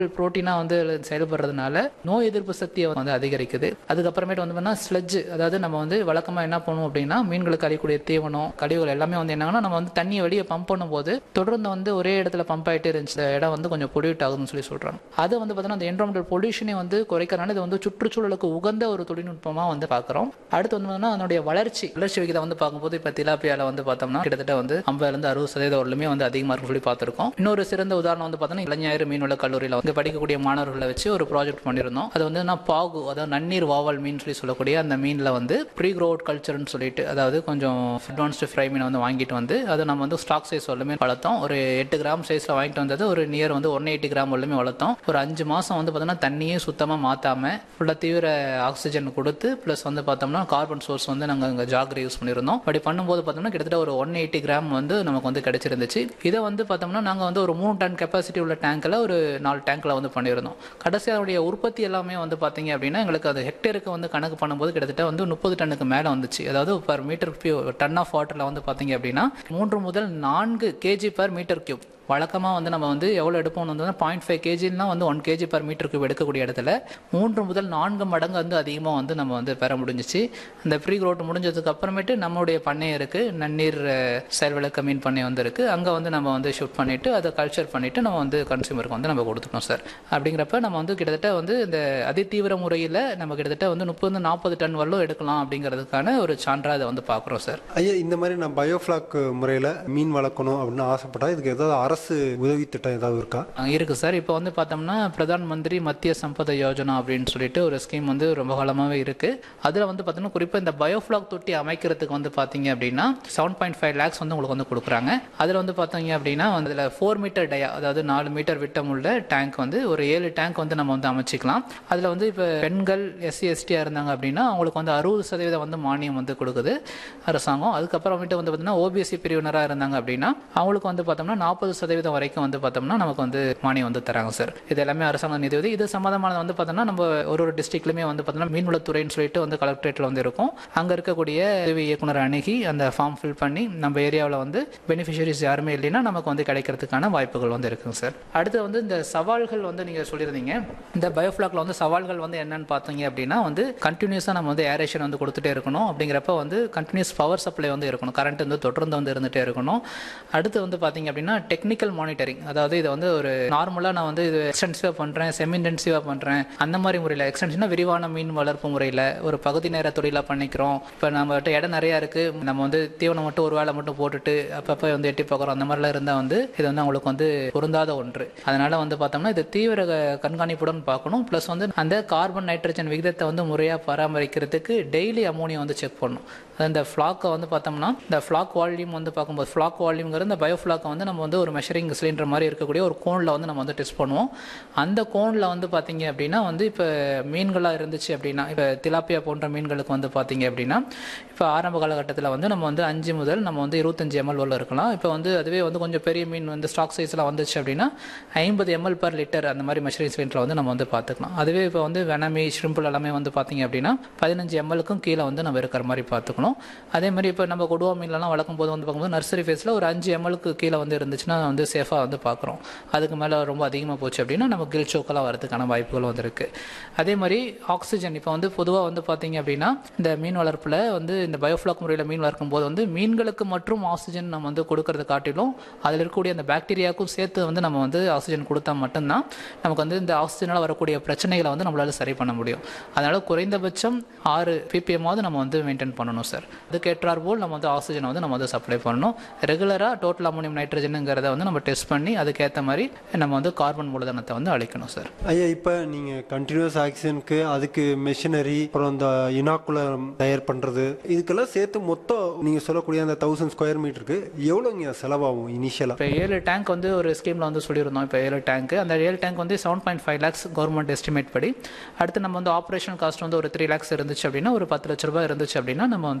புரோட்டீனா வந்து செயல்படுறதுனால நோய் எதிர்ப்பு சக்தியை வந்து அதிகரிக்குது. அதுக்கப்புறமேட்டு வந்து பார்த்தீங்கன்னா ஸ்லெட்ஜ், அதாவது நம்ம வந்து வழக்கமாக என்ன பண்ணுவோம் அப்படின்னா மீன்களுக்கு அளிக்கக்கூடிய தீவனம் கழிவுகள் எல்லாமே வந்து என்னங்கன்னா நம்ம வந்து தண்ணியை வெளியே பம்ப் பண்ணும்போது தொடர்ந்து வந்து ஒரே இடத்துல பம்ப் ஆகிட்டே இருந்துச்சு. இந்த இடம் வந்து கொஞ்சம் பொல்யூட் ஆகுதுன்னு சொல்லி சொல்றாங்க. அது வந்து பார்த்தீங்கன்னா அந்த என்விரான்மெண்டல் பொல்யூஷனை வந்து குறைக்கிறனால இது வந்து சுற்றுச்சூழலுக்கு உகந்த ஒரு தொழில்நுட்பமாக வந்து பார்க்குறோம். அடுத்து வந்து பார்த்தீங்கன்னா அதனுடைய வளர்ச்சி விகிதம் வந்து பார்க்கும்போது இப்போ திலாப்பியால வந்து பார்த்தோம்னா கிட்டத்தட்ட வந்து 50-60% வரலுமே வந்து அதிகமாக இருக்கும் சொல்லி பார்த்துருக்கோம். இன்னொரு சிறந்த உதாரணம் வந்து பார்த்தோம்னா இளைஞர் மீன்வள கல்லூரியில் வந்து படிக்கக்கூடிய மாணவர்களை வச்சு ஒரு ப்ராஜெக்ட் பண்ணியிருந்தோம். அது வந்து பாகு, அதாவது நன்னீர் வாவல் மீன் சொல்லக்கூடிய அந்த மீனில் வந்து ப்ரீ க்ரோட் கல்ச்சர்னு சொல்லிட்டு, அதாவது கொஞ்சம் அட்வான்ஸ்டு ஃப்ரை மீனை வந்து வாங்கிட்டு வந்து அதை நம்ம வந்து ஸ்டாக் சைஸ் வரலுமே வளர்த்தோம். ஒரு 8 கிராம் சைஸில் வாங்கிட்டு வந்தது ஒரு நியர் வந்து 180 கிராம் வரலுமே வளர்த்தோம். ஒரு 5 மாதம் வந்து பார்த்தோம்னா தண்ணியே சுத்தமாக மாற்றாமல் ஃபுல்லாக தீவிர ஆக்சிஜன் கொடுத்து ப்ளஸ் வந்து பார்த்தோம்னா கார்பன் சோர்ஸ் வந்து நாங்கள் இங்கே ஜாகரி யூஸ் பண்ணியிருந்தோம். அப்படி பண்ணும்போது பார்த்தோம்னா கிட்டத்தட்ட ஒரு 180 கிராம் வந்து நமக்கு வந்து கிடைச்சிருந்துச்சு. இதை வந்து பார்த்தோம்னா நாங்கள் வந்து ஒரு 3 டன் கெப்பாசிட்டி உள்ள டேங்கில் ஒரு 4 டேங்கில் வந்து பண்ணியிருந்தோம். கடைசியாவுடைய உற்பத்தி எல்லாமே வந்து பார்த்தீங்க அப்படின்னா எங்களுக்கு அது ஹெக்டேருக்கு வந்து கணக்கு பண்ணும்போது கிட்டத்தட்ட வந்து 30 டன்னுக்கு மேலே வந்துச்சு. அதாவது பர் மீட்டர் டன் ஆஃப் வாட்டரில் வந்து பார்த்தீங்க அப்படின்னா 3 முதல் 4 கேஜி பர் மீட்டர் கியூப். வழக்கமாக வந்து நம்ம வந்து எவ்வளோ எடுப்போம்னு வந்து 0.5 கேஜின்னா வந்து 1 கேஜி பர் மீட்டர் கியூப் எடுக்கக்கூடிய இடத்துல 3 முதல் 4 மடங்கு வந்து அதிகமாக வந்து நம்ம வந்து பெற முடிஞ்சிச்சு. இந்த ப்ரீ க்ரோட் முடிஞ்சதுக்கு அப்புறமேட்டு நம்மளுடைய பண்ணை இருக்குது, நன்னீர் செயல்விளக்க மீன் பண்ணை வந்து இருக்குது. அங்கே வந்து நம்ம வந்து ஷூட் பண்ணிவிட்டு அதை கல்ச்சர் பண்ணிவிட்டு நம்ம வந்து கன்சியூமருக்கு வந்து நம்ம கொடுத்துட்டோம் சார். அப்படிங்கிறப்ப நம்ம வந்து கிட்டத்தட்ட வந்து இந்த அதிதீவிர முறையில் நம்ம கிட்டத்தட்ட வந்து 30-40 டன் வரலும் எடுக்கலாம் அப்படிங்கிறதுக்கான ஒரு சான்றாக அதை வந்து பார்க்குறோம் சார். ஐயா, இந்த மாதிரி நான் பயோஃப்ளாக் முறையில் மீன் வளர்க்கணும் அப்படின்னு ஆசைப்பட்டா இதுக்கு ஏதாவது அரசு உதவி திட்டம் ஏதாவது இருக்கா? இருக்கு சார். இப்போ வந்து பார்த்தோம்னா பிரதான் மந்திரி மத்திய சம்பத யோஜனா அப்படின்னு சொல்லிட்டு ஒரு ஸ்கீம் வந்து ரொம்ப காலமாகவே இருக்கு. அதில் வந்து பார்த்தோம்னா குறிப்பாக இந்த பயோஃப்ளாக் தொட்டி அமைக்கிறதுக்கு வந்து பார்த்தீங்க அப்படின்னா 7.5 lakhs வந்து உங்களுக்கு வந்து கொடுக்குறாங்க. அதில் வந்து பார்த்தீங்க அப்படின்னா அதில் 4 மீட்டர் டயா, அதாவது 4 மீட்டர் விட்டம் உள்ள டேங்க் வந்து ஒரு 7 டேங்க் வந்து நம்ம வந்து அமைச்சிக்கலாம். அதில் வந்து இப்போ பெண்கள் SC/ST இருந்தாங்க அப்படின்னா அவங்களுக்கு வந்து 60% வந்து மானியம் வந்து கொடுக்குது அரசாங்கம். அதுக்கப்புறமேட்டு வந்து பார்த்தீங்கன்னா OBC பிரிவினராக இருந்தாங்க அப்படின்னா அவங்களுக்கு வந்து பார்த்தோம்னா 40% வரைக்கும் வந்து பார்த்தோம்னா நமக்கு வந்து மானியம் வந்து தராங்க சார். இது எல்லாமே அரசாங்க நிதி உதவி. இது சம்பந்தமானது வந்து பார்த்தோம்னா நம்ம ஒரு டிஸ்ட்ரிக்ட்லையுமே வந்து பார்த்தோம்னா மீன்வளத்துறைன்னு சொல்லிட்டு வந்து கலெக்டரேட்டில் வந்து இருக்கும். அங்கே இருக்கக்கூடிய உதவி இயக்குனர் அணுகி அந்த ஃபார்ம் ஃபில் பண்ணி நம்ம ஏரியாவில் வந்து பெனிஃபிஷரிஸ் யாருமே இல்லைன்னா நமக்கு வந்து கிடைக்கிறதுக்கான வாய்ப்புகள் வந்து இருக்குங்க சார். அடுத்து வந்து இந்த சவால்கள் வந்து நீங்கள் சொல்லியிருந்தீங்க. இந்த பயோஃப்ளாக்ல வந்து சவால்கள் வந்து என்னன்னு பார்த்தீங்க அப்படின்னா வந்து கண்டினியூஸாக நம்ம வந்து ஏரேஷன் வந்து கொடுத்துட்டே இருக்கணும். அப்படிங்கிறப்ப வந்து கண்டினியூஸ் பவர் சப்ளை வந்து இருக்கணும், கரண்ட் வந்து தொடர்ந்து வந்து இருந்துகிட்டே இருக்கணும். அடுத்து வந்து பார்த்தீங்க அப்படின்னா டெக்னிக்கல் மானிட்டரிங், அதாவது இதை வந்து ஒரு நார்மலாக நான் வந்து இது எக்ஸ்டென்சிவாக பண்ணுறேன், செமி இன்டென்சிவாக பண்ணுறேன் அந்த மாதிரி முறையில், எக்ஸ்டென்ஷனாக விரிவான மீன் வளர்ப்பு முறையில் ஒரு பகுதி நேர தொழிலாக பண்ணிக்கிறோம். இப்போ நம்மகிட்ட இடம் நிறையா இருக்குது, நம்ம வந்து தீவனம் மட்டும் ஒரு வேளை மட்டும் போட்டுட்டு அப்பப்போ வந்து எட்டி பார்க்குறோம், அந்த மாதிரிலாம் இருந்தால் வந்து இது வந்து அவங்களுக்கு வந்து பொருந்தாத ஒன்று. அதனால் வந்து பார்த்தோம்னா இது தீவிர கண்காணிப்புடன் பார்க்கணும். ப்ளஸ் வந்து அந்த கார்பன் நைட்ரஜன் விகிதத்தை வந்து முறையாக பராமரிக்கிறதுக்கு டெய்லி அமோனியா வந்து செக் பண்ணணும். அந்த ஃப்ளாக்கை வந்து பார்த்தோம்னா இந்த ஃப்ளாக் வால்யூம் வந்து பார்க்கும்போது ஃப்ளாக் வால்யூம்ங்கிற இந்த பயோஃப்ளாக்கை வந்து நம்ம வந்து ஒரு மெஷரிங் சிலிண்டர் மாதிரி இருக்கக்கூடிய ஒரு கோனில் வந்து நம்ம வந்து டெஸ்ட் பண்ணுவோம். அந்த கோனில் வந்து பார்த்தீங்க அப்படின்னா வந்து இப்போ மீன்களாக இருந்துச்சு அப்படின்னா இப்போ திலாப்பியா போன்ற மீன்களுக்கு வந்து பார்த்தீங்க அப்படின்னா இப்போ ஆரம்ப காலகட்டத்தில் வந்து நம்ம வந்து 5 முதல் நம்ம வந்து 25 ml வரல இருக்கலாம். இப்போ வந்து அதுவே வந்து கொஞ்சம் பெரிய மீன் வந்து ஸ்டாக் சைஸில் வந்துச்சு அப்படின்னா 50 ml per liter அந்த மாதிரி மெஷரிங் சிலிண்டரில் வந்து நம்ம வந்து பார்த்துக்கலாம். அதுவே இப்போ வந்து வெனமி ஷ்ரிம்பிள் எல்லாமே வந்து பார்த்தீங்க அப்படின்னா 15 ml கீழே வந்து நம்ம இருக்கிற மாதிரி பார்த்துக்கணும். அதே மாதிரி இப்போ நம்ம கொடுவா மீன்லாம் வளர்க்கும் போது வந்து பார்க்கும்போது நர்சரி ஃபேஸில் ஒரு 5 ml கீழே வந்து இருந்துச்சுன்னா வந்து சேஃபாக வந்து பார்க்குறோம். அதுக்கு மேலே ரொம்ப அதிகமாக போச்சு அப்படின்னா நம்ம கில் சோக்கெல்லாம் வரதுக்கான வாய்ப்புகள் வந்து இருக்குது. அதே மாதிரி ஆக்சிஜன் இப்போ வந்து பொதுவாக வந்து பார்த்தீங்க அப்படின்னா இந்த மீன் வளர்ப்பில் வந்து இந்த பயோஃப்ளாக் முறையில் மீன் வளர்க்கும் போது வந்து மீன்களுக்கு மற்றும் ஆக்சிஜன் நம்ம வந்து கொடுக்கறத காட்டிலும் அதில் இருக்கக்கூடிய அந்த பாக்டீரியாவுக்கும் சேர்த்து வந்து நம்ம வந்து ஆக்சிஜன் கொடுத்தா மட்டும்தான் நமக்கு வந்து இந்த ஆக்சிஜனால் வரக்கூடிய பிரச்சனைகளை வந்து நம்மளால சரி பண்ண முடியும். அதனால் குறைந்தபட்சம் 6 ppm நம்ம வந்து மெயின்டைன் பண்ணணும் சார். அதுக்கேற்றார் போல் நம்ம வந்து ஆக்சிஜனை வந்து நம்ம வந்து சப்ளை பண்ணணும். ரெகுலராக டோட்டல் அமோனியம் நைட்ரஜனுங்கிறத வந்து நம்ம டெஸ்ட் பண்ணி அதுக்கேற்ற மாதிரி நம்ம வந்து கார்பன் மூலதனத்தை வந்து அழிக்கணும் சார். ஐயா, இப்போ நீங்கள் கண்டினியூஸ் ஆக்சிஜனுக்கு அதுக்கு மெஷினரி அப்புறம் இந்த இனாக்குலர் தயார் பண்ணுறது இதுக்கெல்லாம் சேர்த்து மொத்தம் நீங்கள் சொல்லக்கூடிய அந்த 1000 ஸ்கொயர் மீட்டருக்கு எவ்வளோங்க செலவாகும் இனிஷியலாக? இப்போ 7 டேங்க் வந்து ஒரு ஸ்கீமில் வந்து சொல்லியிருந்தோம். இப்போ 7 டேங்க், அந்த 7 டேங்க் வந்து 7.5 lakhs கவர்மெண்ட் எஸ்டிமேட் படி. அடுத்து நம்ம வந்து ஆப்ரேஷன் காஸ்ட் வந்து ஒரு 3 lakhs இருந்துச்சு அப்படின்னா ஒரு 10 லட்ச ரூபாய் இருந்துச்சு அப்படின்னா நம்ம வந்து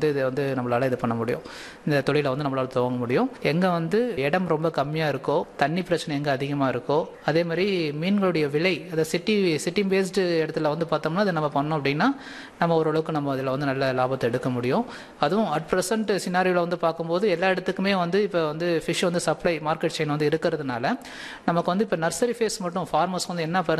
வந்து இதை வந்து நம்மளால் இது பண்ண முடியும், இந்த தொழிலை வந்து நம்மளால் துவங்க முடியும். எங்கே வந்து இடம் ரொம்ப கம்மியாக இருக்கோ, தண்ணி பிரச்சனை எங்கே அதிகமாக இருக்கோ, அதே மாதிரி மீன்களுடைய விலை, அதை சிட்டி பேஸ்டு இடத்துல வந்து பார்த்தோம்னா அதை நம்ம பண்ணோம் அப்படின்னா நம்ம ஓரளவுக்கு நம்ம அதில் வந்து நல்ல லாபத்தை எடுக்க முடியும். அதுவும் அட் ப்ரெசென்ட் சினாரியோவில் வந்து பார்க்கும்போது எல்லா இடத்துக்குமே வந்து இப்போ வந்து ஃபிஷ் வந்து சப்ளை மார்க்கெட் செயின் வந்து இருக்கிறதுனால நமக்கு வந்து இப்போ நர்சரி ஃபேஸ் மட்டும் ஃபார்மர்ஸ் வந்து என்ன